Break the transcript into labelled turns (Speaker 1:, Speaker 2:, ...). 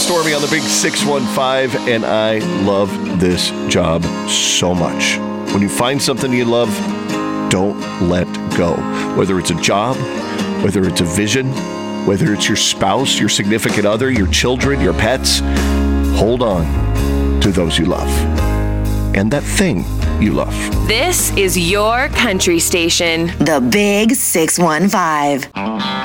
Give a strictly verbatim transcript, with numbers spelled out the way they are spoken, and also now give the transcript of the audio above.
Speaker 1: Stormy on the Big six one five, and I love this job so much. When you find something you love, don't let go. Whether it's a job, whether it's a vision, whether it's your spouse, your significant other, your children, your pets, hold on to those you love and that thing you love.
Speaker 2: This is your country station.
Speaker 3: The Big six one five.